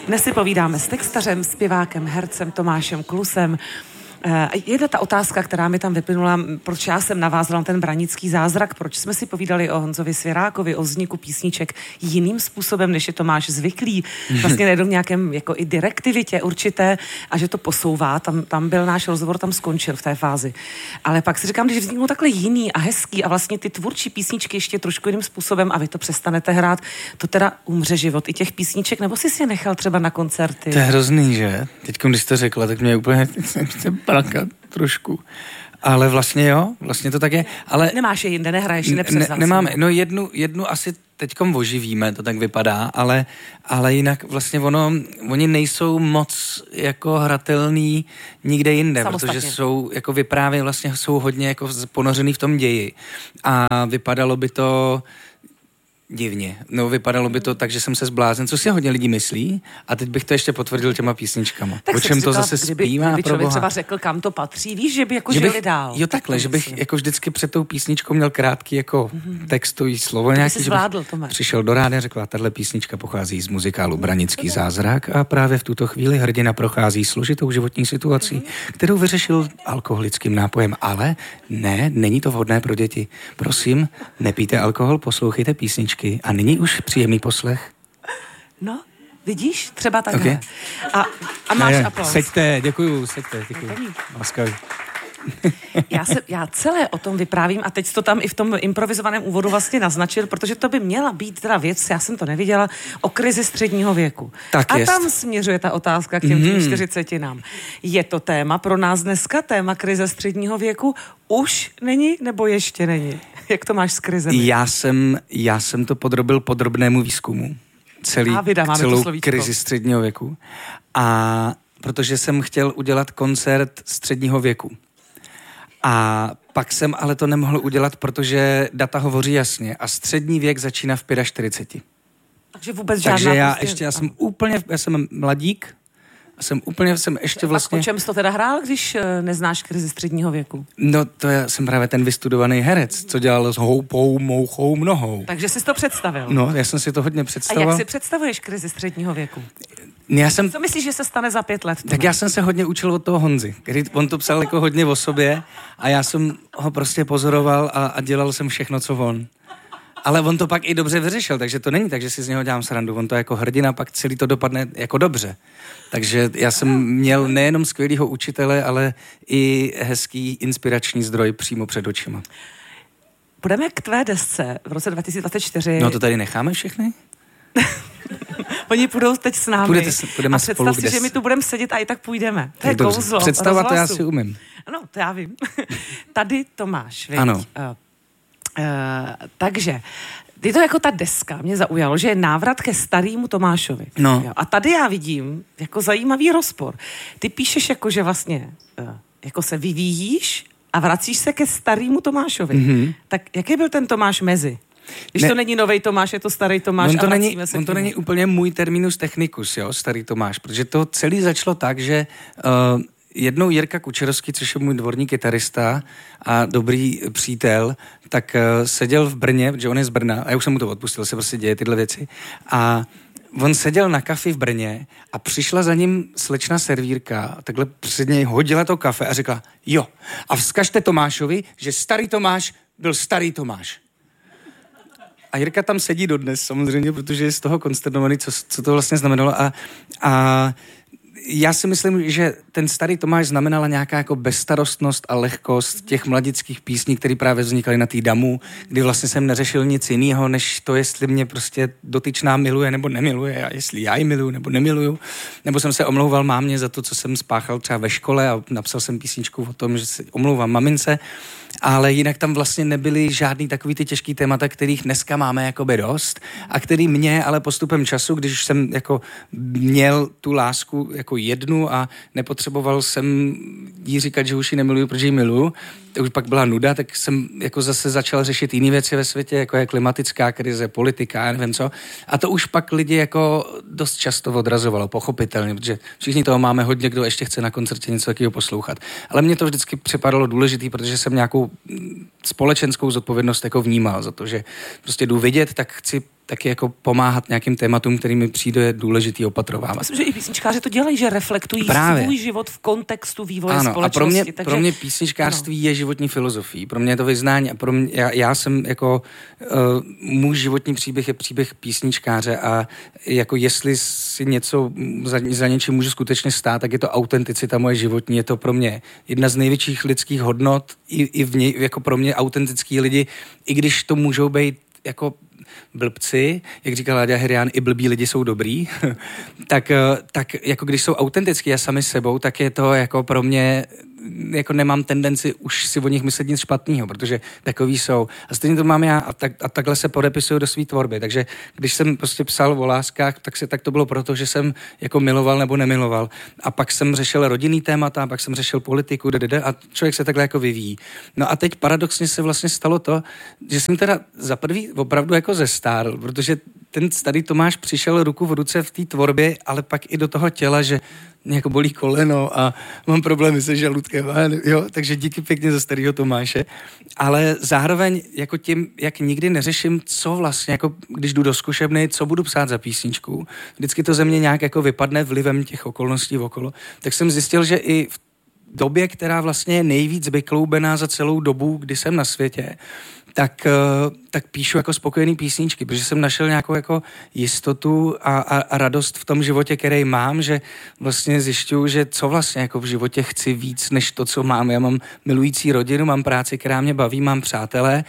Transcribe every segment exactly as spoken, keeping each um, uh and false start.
Dnes si povídáme s textařem, zpěvákem, hercem Tomášem Klusem. Jedna ta otázka, která mi tam vyplynula, proč já jsem navázala na ten Branický zázrak, proč jsme si povídali o Honzovi Svěrákovi, o vzniku písniček jiným způsobem, než je Tomáš zvyklý, vlastně nejedou v nějakém jako i direktivitě určité a že to posouvá, tam, tam byl náš rozhovor, tam skončil v té fázi. Ale pak si říkám, když vzniknou takhle jiný a hezký a vlastně ty tvůrčí písničky ještě trošku jiným způsobem a vy to přestanete hrát, to teda umře život i těch písniček, nebo jsi si je nechal třeba na koncerty? To je hrozný, že? Teď, když to řekla, tak mě úplně plakat trošku. Ale vlastně jo, vlastně to tak je. Ale nemáš je jinde, nehraješ, nepřevzal ne, nemáme, no jednu, jednu asi teďkom oživíme, to tak vypadá, ale, ale jinak vlastně ono, oni nejsou moc jako hratelný nikde jinde, protože jsou, jako vyprávějí, vlastně jsou hodně jako ponořený v tom ději. A vypadalo by to divně. No, vypadalo by to tak, že jsem se zblázen, co si hodně lidí myslí, a teď bych to ještě potvrdil těma písničkama. Tak o čem to říkala, zase kdyby, zpívá, kdyby člověk proboha. třeba řekl, kam to patří, víš, že by jako že žili bych, dál. Jo, takhle, tak že bych myslím. jako vždycky před tou písničkou měl krátký jako mm-hmm. textový slovo nějaký, že zvládl, bych Tomáš. Přišel do rádia a řekla, tahle písnička pochází z muzikálu Branický zázrak a právě v tuto chvíli hrdina prochází složitou životní situací, mm-hmm. kterou vyřešil alkoholickým nápojem, ale ne, není to vhodné pro děti. Prosím, nepijte alkohol, poslouchejte písničky a nyní už příjemný poslech. No, vidíš? Třeba takhle. Okay. A, a máš ne, aplaus. Seďte, děkuju, seďte, děkuju. Laskavý. Já, se, já celé o tom vyprávím a teď to tam i v tom improvizovaném úvodu vlastně naznačil, protože to by měla být teda věc, já jsem to neviděla, o krizi středního věku. Tak a jest. tam směřuje ta otázka k těm mm. čtyřicetinám. Je to téma pro nás dneska, téma krize středního věku? Už není nebo ještě není? Jak to máš s krizemi? Já jsem, já jsem to podrobil podrobnému výzkumu. Celý, vida, celou krizi středního věku. A protože jsem chtěl udělat koncert středního věku. A pak jsem ale to nemohl udělat, protože data hovoří jasně. A střední věk začíná v čtyřiceti pěti. Takže vůbec žádná... Takže já prostě... ještě, já jsem úplně, já jsem mladík, a jsem úplně, jsem ještě vlastně... A o čem jsi to teda hrál, když neznáš krizi středního věku? No to já jsem právě ten vystudovaný herec, co dělal s houpou, mouchou, mnohou. Takže jsi to představil? No, já jsem si to hodně představoval. A jak si představuješ krizi středního věku? Já jsem... Co myslíš, že se stane za pět let? Tak já jsem se hodně učil od toho Honzy, který on to psal jako hodně o sobě a já jsem ho prostě pozoroval a, a dělal jsem všechno, co on. Ale on to pak i dobře vyřešil, takže to není tak, že si z něho dělám srandu. On to jako hrdina, pak celý to dopadne jako dobře. Takže já jsem měl nejenom skvělýho učitele, ale i hezký inspirační zdroj přímo před očima. Půjdeme k tvé desce v roce dva tisíce dvacet čtyři. No to tady necháme všechny? Oni půjdou teď s námi. Půjdete, pudeme a představ si, že my tu budeme sedět a i tak půjdeme. To je kouzlo. Představa to já si umím. Ano, to já vím. Tady Tomáš, viď? Ano. Uh, uh, takže, je to jako ta deska, mě zaujalo, že je návrat ke starému Tomášovi. No. Jo, a tady já vidím jako zajímavý rozpor. Ty píšeš jako, že vlastně uh, jako se vyvíjíš a vracíš se ke starému Tomášovi. Mm-hmm. Tak jaký byl ten Tomáš mezi? Když ne, to není novej Tomáš, je to starý Tomáš. On to, a není, se on to není úplně můj terminus technicus, jo, starý Tomáš, protože to celý začalo tak, že uh, jednou Jirka Kučerovský, což je můj dvorní kytarista a dobrý přítel, tak uh, seděl v Brně, protože on je z Brna, a já už jsem mu to odpustil, se prostě děje tyhle věci, a on seděl na kafi v Brně a přišla za ním slečna servírka a takhle před něj hodila to kafe a řekla, jo, a vzkažte Tomášovi, že starý Tomáš byl starý Tomáš. A Jirka tam sedí dodnes samozřejmě, protože je z toho konsternovaný, co, co to vlastně znamenalo. A, a já si myslím, že ten starý Tomáš znamenala nějaká jako bezstarostnost a lehkost těch mladických písní, které právě vznikaly na té damu, kdy vlastně jsem neřešil nic jiného, než to, jestli mě prostě dotyčná miluje nebo nemiluje, a jestli já ji miluju nebo nemiluju. Nebo jsem se omlouval mámě za to, co jsem spáchal třeba ve škole a napsal jsem písničku o tom, že se omlouvám mamince. Ale jinak tam vlastně nebyly žádný takový ty těžký témata, kterých dneska máme jakoby dost a který mě ale postupem času, když jsem jako měl tu lásku jako jednu a nepotřeboval jsem jí říkat, že už ji nemiluju, protože ji miluju, to už pak byla nuda, tak jsem jako zase začal řešit jiné věci ve světě, jako je klimatická krize, politika, já nevím co. A to už pak lidi jako dost často odrazovalo, pochopitelně, protože všichni toho máme hodně, kdo ještě chce na koncertě něco takového poslouchat. Ale mě to vždycky připadalo důležitý, protože jsem nějakou společenskou zodpovědnost jako vnímal za to, že prostě jdu vidět, tak chci taky jako pomáhat nějakým tématům, který mi přijde důležitý opatrovávat. Myslím, že i písničkáři to dělají, že reflektují Právě. svůj život v kontextu vývoje ano, společnosti. A pro mě, takže... pro mě písničkářství ano. je životní filozofií. Pro mě je to vyznání a pro mě, já, já jsem jako uh, můj životní příběh je příběh písničkáře a jako jestli si něco za, za něčím můžu skutečně stát, tak je to autenticita moje životní. Je to pro mě jedna z největších lidských hodnot i, i v něj, jako pro mě autentický lidi, i když to můžou být jako blbci, jak říkal Láďa Herián, i blbí lidi jsou dobrý, tak, tak jako když jsou autentický a sami sebou, tak je to jako pro mě, jako nemám tendenci už si o nich myslet nic špatného, protože takový jsou. A stejně to mám já a, tak, a takhle se podepisuju do své tvorby. Takže když jsem prostě psal o láskách, tak, se, tak to bylo proto, že jsem jako miloval nebo nemiloval. A pak jsem řešil rodinný témata, pak jsem řešil politiku, ddd, a člověk se takhle jako vyvíjí. No a teď paradoxně se vlastně stalo to, že jsem teda za prvý opravdu jako zestárl, protože ten starý Tomáš přišel ruku v ruce v té tvorbě, ale pak i do toho těla, že mě jako bolí koleno a mám problémy se žaludkem, jo, takže díky pěkně za starýho Tomáše, ale zároveň jako tím, jak nikdy neřeším, co vlastně, jako když jdu do zkušebny, co budu psát za písničku, vždycky to ze mě nějak jako vypadne vlivem těch okolností okolo, tak jsem zjistil, že i v době, která vlastně je nejvíc vykloubená za celou dobu, kdy jsem na světě, tak, tak píšu jako spokojený písničky, protože jsem našel nějakou jako jistotu a, a, a radost v tom životě, který mám, že vlastně zjišťuju, že co vlastně jako v životě chci víc, než to, co mám. Já mám milující rodinu, mám práci, která mě baví, mám přátelé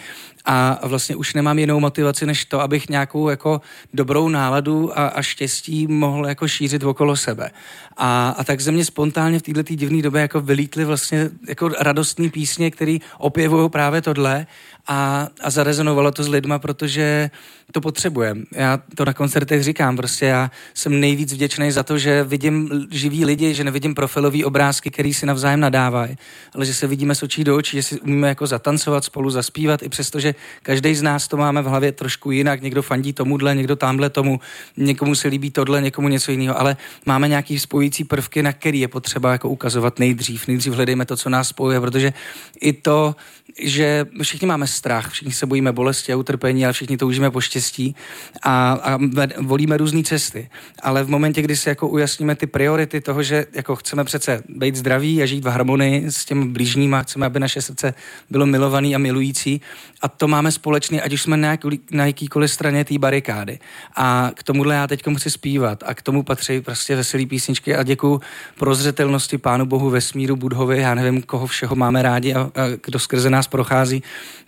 a vlastně už nemám jinou motivaci, než to, abych nějakou jako dobrou náladu a, a štěstí mohl jako šířit okolo sebe. A, a tak ze mě spontánně v této divné době jako vylítly vlastně jako radostné písně, které opěvují právě tohle a, a zarezonovalo to s lidma, protože to potřebujeme. Já to na koncertech říkám, prostě já jsem nejvíc vděčný za to, že vidím živý lidi, že nevidím profilový obrázky, který si navzájem nadávají, ale že se vidíme z očí do očí, že si umíme jako zatancovat spolu, zaspívat, i přesto, že každý z nás to máme v hlavě trošku jinak, někdo fandí tomuhle, někdo tamhle tomu, někomu se líbí tohle, někomu něco jiného, ale máme nějaký spojující prvky, na který je potřeba jako ukazovat nejdřív. Nejdřív hledejme to, co nás spojuje, protože i to, že všichni máme strach, všichni se bojíme bolesti a utrpení, ale všichni toužíme po štěstí a, a volíme různé cesty. Ale v momentě, kdy si jako ujasníme ty priority toho, že jako chceme přece být zdraví a žít v harmonii s těmi blížníma, chceme, aby naše srdce bylo milovaný a milující, a to máme společně, ať už jsme na, jaký, na jakýkoliv straně té barikády. A k tomuhle já teď chci zpívat a k tomu patří prostě veselý písničky a děkuju prozřetelnosti Pánu Bohu, vesmíru, Budhovi, já nevím, koho všeho máme rádi a, a kdo skrze nás prochází,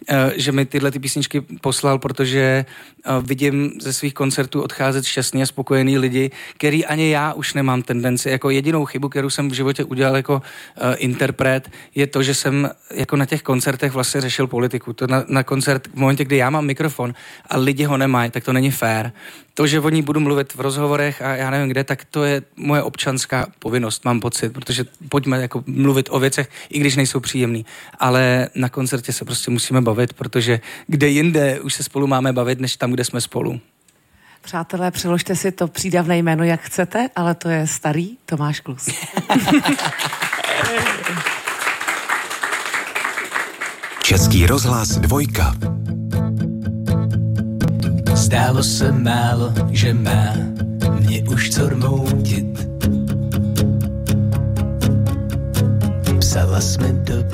že mi tyhle ty písničky poslal, protože vidím ze svých koncertů odcházet šťastný a spokojený lidi, který ani já už nemám tendenci. Jako jedinou chybu, kterou jsem v životě udělal jako uh, interpret, je to, že jsem jako na těch koncertech vlastně řešil politiku. To na, na koncert, v momentě, kdy já mám mikrofon a lidi ho nemají, tak to není fér. To, že o ní budu mluvit v rozhovorech a já nevím kde, tak to je moje občanská povinnost, mám pocit, protože pojďme jako mluvit o věcech, i když nejsou příjemný. Ale na koncertě se prostě musíme bavit, protože kde jinde už se spolu máme bavit, než tam, kde jsme spolu. Přátelé, přeložte si to přídavné jméno, jak chcete, ale to je starý Tomáš Klus. Český rozhlas dvojka. Zdálo se málo, že má mě už co rmoutit. Psala jsme do